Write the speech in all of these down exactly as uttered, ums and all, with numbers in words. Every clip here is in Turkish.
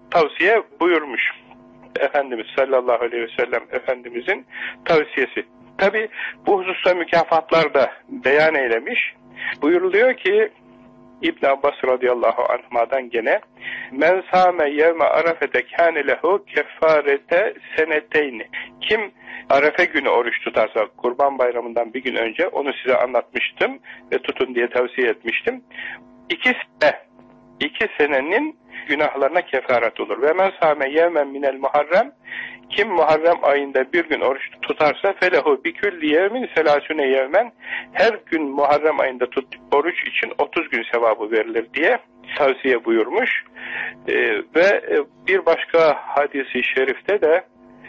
tavsiye buyurmuş. Efendimiz sallallahu aleyhi ve sellem Efendimizin tavsiyesi. Tabi bu hususta mükafatlar da beyan eylemiş. Buyuruluyor ki İbn Abbas radıyallahu anh'dan gene men sâme yevme arafete kâne lehu keffarete seneteyni. Kim Arefe günü oruç tutarsa, Kurban Bayramı'ndan bir gün önce, onu size anlatmıştım ve tutun diye tavsiye etmiştim. İki sene, iki senenin günahlarına kefaret olur. Ve men sâme yevmen minel muharrem, kim Muharrem ayında bir gün oruç tutarsa felehu bikülli yevmin selâsüne yevmen, her gün Muharrem ayında tut, oruç için otuz gün sevabı verilir diye tavsiye buyurmuş. Ee, ve bir başka hadisi şerifte de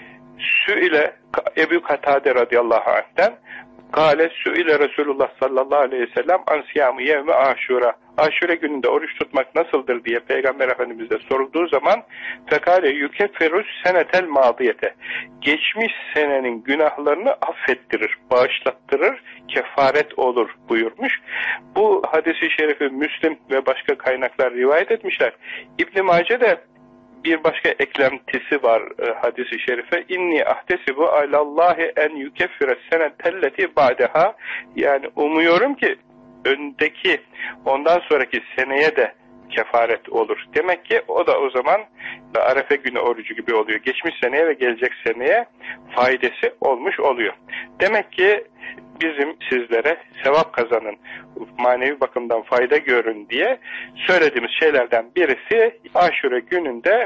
Sü'ile Ebu Katade radıyallahu anh'ten Kâle Sü'ile Resulullah sallallahu aleyhi ve sellem ansiyamı yevmi aşura. Aşure gününde oruç tutmak nasıldır diye Peygamber Efendimiz'e sorulduğu zaman fekâle yükefferus senetel mâdiyete. Geçmiş senenin günahlarını affettirir, bağışlattırır, kefaret olur buyurmuş. Bu hadisi şerifi Müslim ve başka kaynaklar rivayet etmişler. İbn-i Mace de bir başka eklentisi var e, hadisi şerife. İnni ahtesibu alallahi en yukeffire senetelleti ba'deha. Yani umuyorum ki öndeki, ondan sonraki seneye de kefaret olur. Demek ki o da o zaman Arefe günü orucu gibi oluyor. Geçmiş seneye ve gelecek seneye faydası olmuş oluyor. Demek ki bizim sizlere sevap kazanın, manevi bakımdan fayda görün diye söylediğimiz şeylerden birisi Aşure gününde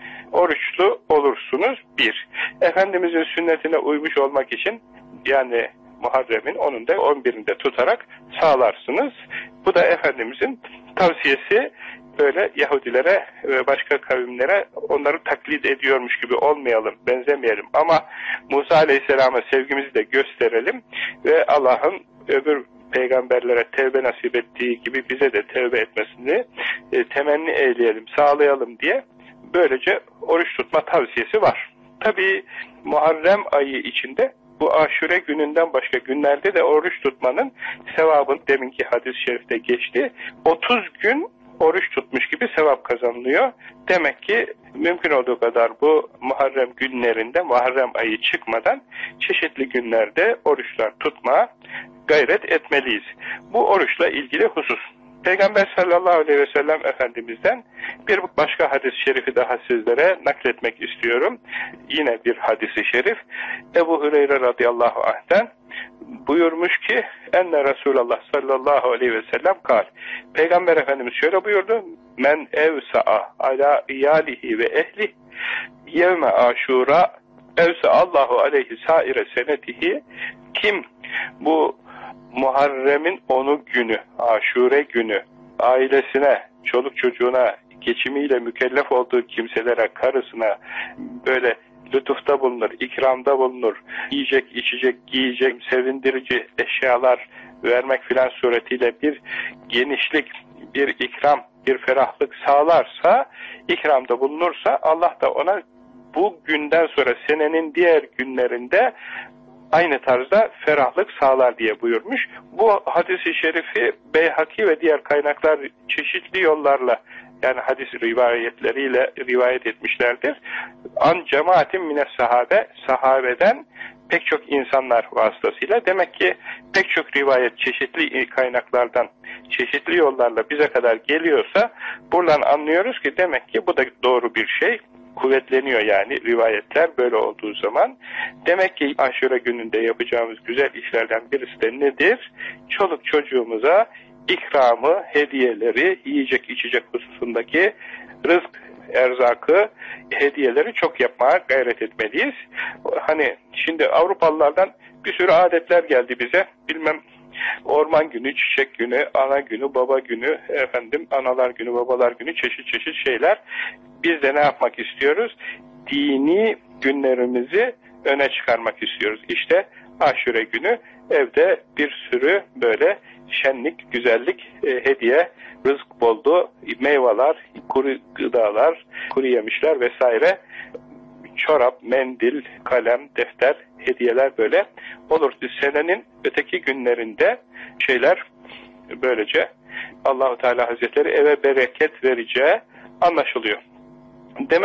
oruçlu olursunuz. Bir, Efendimizin sünnetine uymuş olmak için, yani Muharrem'in onun da on birinde tutarak sağlarsınız. Bu da Efendimizin tavsiyesi. Böyle Yahudilere ve başka kavimlere onları taklit ediyormuş gibi olmayalım, benzemeyelim. Ama Musa Aleyhisselam'a sevgimizi de gösterelim ve Allah'ın öbür peygamberlere tevbe nasip ettiği gibi bize de tevbe etmesini e, temenni eyleyelim, sağlayalım diye böylece oruç tutma tavsiyesi var. Tabii Muharrem ayı içinde bu Aşure gününden başka günlerde de oruç tutmanın sevabını deminki hadis-i şerifte geçti. otuz gün oruç tutmuş gibi sevap kazanılıyor. Demek ki mümkün olduğu kadar bu Muharrem günlerinde, Muharrem ayı çıkmadan çeşitli günlerde oruçlar tutmaya gayret etmeliyiz. Bu oruçla ilgili husus. Peygamber sallallahu aleyhi ve sellem Efendimiz'den bir başka hadis-i şerifi daha sizlere nakletmek istiyorum. Yine bir hadis-i şerif. Ebu Hureyre radıyallahu anh'ten buyurmuş ki enne Resulullah sallallahu aleyhi ve sellem kal. Peygamber Efendimiz şöyle buyurdu. Men evsa'a ala iyalihi ve ehli yevme aşura evsa'allahu aleyhi saire senetihi. Kim bu Muharrem'in onu günü, Aşure günü, ailesine, çoluk çocuğuna, geçimiyle mükellef olduğu kimselere, karısına böyle lütufta bulunur, ikramda bulunur, yiyecek, içecek, giyecek, sevindirici eşyalar vermek filan suretiyle bir genişlik, bir ikram, bir ferahlık sağlarsa, ikramda bulunursa Allah da ona bu günden sonra senenin diğer günlerinde aynı tarzda ferahlık sağlar diye buyurmuş. Bu hadis-i şerifi Beyhaki ve diğer kaynaklar çeşitli yollarla, yani hadis rivayetleriyle rivayet etmişlerdir. An cemaatin mines sahabe, sahabeden pek çok insanlar vasıtasıyla. Demek ki pek çok rivayet çeşitli kaynaklardan, çeşitli yollarla bize kadar geliyorsa buradan anlıyoruz ki demek ki bu da doğru bir şey. Kuvvetleniyor yani rivayetler böyle olduğu zaman. Demek ki Aşure gününde yapacağımız güzel işlerden birisi de nedir? Çoluk çocuğumuza ikramı, hediyeleri, yiyecek içecek hususundaki rızk, erzakı, hediyeleri çok yapmaya gayret etmeliyiz. Hani şimdi Avrupalılardan bir sürü adetler geldi bize. Bilmem orman günü, çiçek günü, ana günü, baba günü, efendim analar günü, babalar günü, çeşit çeşit şeyler. Biz de ne yapmak istiyoruz? Dini günlerimizi öne çıkarmak istiyoruz. İşte Aşure günü evde bir sürü böyle şenlik, güzellik, e, hediye, rızk bolluğu, meyveler, kuru gıdalar, kuru yemişler vesaire, çorap, mendil, kalem, defter, hediyeler böyle olur. Senenin öteki günlerinde şeyler böylece Allahu Teala Hazretleri eve bereket vereceği anlaşılıyor. Demek